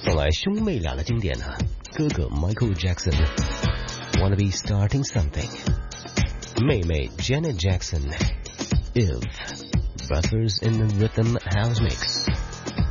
送来兄妹俩的经典啊，哥哥 Michael Jackson Wanna Be Starting Something， 妹妹 Janet Jackson If Brothers in the Rhythm House Mix。